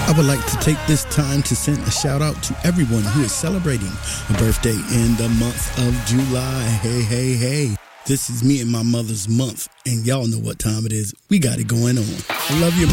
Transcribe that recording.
I would like to take this time to send a shout out to everyone who is celebrating a birthday in the month of July. Hey, hey, hey. This is me and my mother's month, and y'all know what time it is. We got it going on. I love you.